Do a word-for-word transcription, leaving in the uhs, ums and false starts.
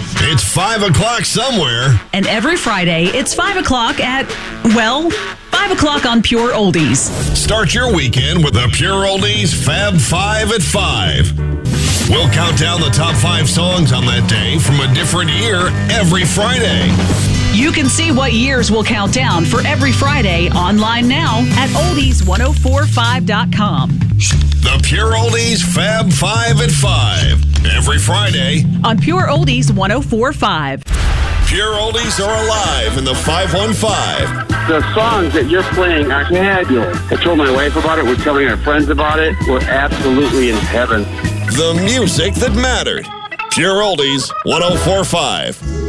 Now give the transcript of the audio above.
It's five o'clock somewhere. And every Friday, it's five o'clock at, well, five o'clock on Pure Oldies. Start your weekend with the Pure Oldies Fab Five at five. We'll count down the top five songs on that day from a different year every Friday. You can see what years will count down for every Friday online now at oldies ten forty-five dot com. The Pure Oldies Fab Five at five. Every Friday on Pure Oldies ten forty-five. Pure Oldies are alive in the five one five. The songs that you're playing are fabulous. I told my wife about it. We're telling our friends about it. We're absolutely in heaven. The music that mattered. Pure Oldies ten forty-five.